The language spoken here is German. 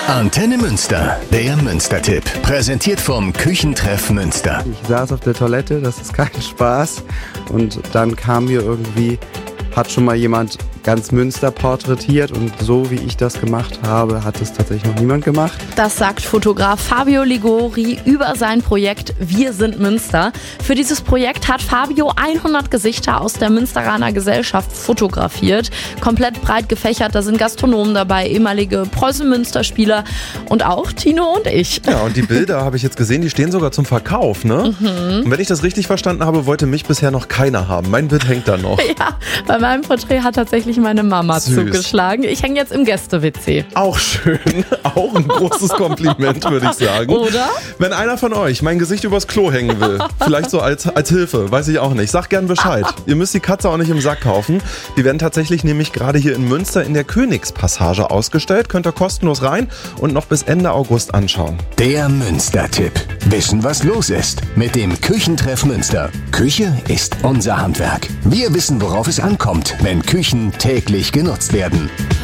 Antenne Münster, der Münster-Tipp. Präsentiert vom Küchentreff Münster. Ich saß auf der Toilette, das ist kein Spaß. Und dann kam mir irgendwie, hat schon mal jemand ganz Münster porträtiert und so wie ich das gemacht habe, hat es tatsächlich noch niemand gemacht. Das sagt Fotograf Fabio Ligori über sein Projekt Wir sind Münster. Für dieses Projekt hat Fabio 100 Gesichter aus der Münsteraner Gesellschaft fotografiert. Komplett breit gefächert, da sind Gastronomen dabei, ehemalige Preußen-Münster-Spieler und auch Tino und ich. Ja, und die Bilder habe ich jetzt gesehen, die stehen sogar zum Verkauf, ne? Und wenn ich das richtig verstanden habe, wollte mich bisher noch keiner haben. Mein Bild hängt da noch. Ja, bei meinem Porträt hat tatsächlich meine Mama zugeschlagen. Ich hänge jetzt im Gäste-WC. Auch schön. Auch ein großes Kompliment, würde ich sagen. Oder? Wenn einer von euch mein Gesicht übers Klo hängen will, vielleicht so als Hilfe, weiß ich auch nicht, sagt gern Bescheid. Ihr müsst die Katze auch nicht im Sack kaufen. Die werden tatsächlich nämlich gerade hier in Münster in der Königspassage ausgestellt. Könnt ihr kostenlos rein und noch bis Ende August anschauen. Der Münster-Tipp. Wissen, was los ist mit dem Küchentreff Münster. Küche ist unser Handwerk. Wir wissen, worauf es ankommt, wenn Küchen täglich genutzt werden.